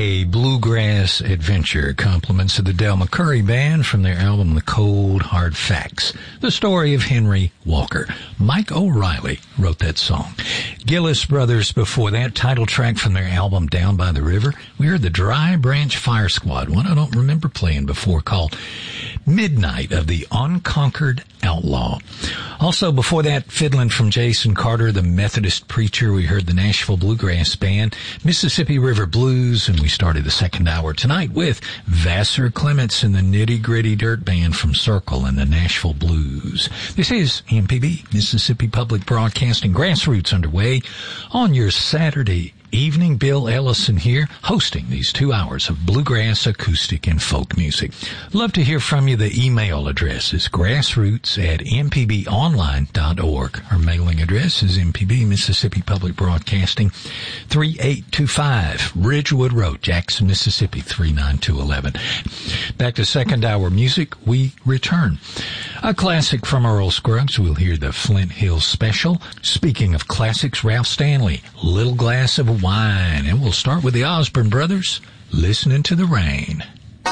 A bluegrass adventure. Compliments of the Del McCoury Band from their album The Cold Hard Facts. The story of Henry Walker. Mike O'Reilly wrote that song. Gillis Brothers before that, title track from their album Down by the River. We heard the Dry Branch Fire Squad, one I don't remember playing before, called Midnight of the Unconquered Outlaw. Also before that, fiddling from Jason Carter, the Methodist preacher, we heard the Nashville Bluegrass Band, Mississippi River Blues, and we started the second hour tonight with Vassar Clements and the Nitty Gritty Dirt Band from Circle and the Nashville Blues. This is MPB, Mississippi Public Broadcasting, Grassroots underway on your Saturday evening. Bill Ellison here, hosting these 2 hours of bluegrass, acoustic, and folk music. Love to hear from you. The email address is grassroots@mpbonline.org. Our mailing address is MPB, Mississippi Public Broadcasting, 3825 Ridgewood Road, Jackson, Mississippi, 39211. Back to second hour music, we return. A classic from Earl Scruggs. We'll hear the Flint Hill Special. Speaking of classics, Ralph Stanley, Little Glass of Wine. And we'll start with the Osborne Brothers, Listening to the Rain.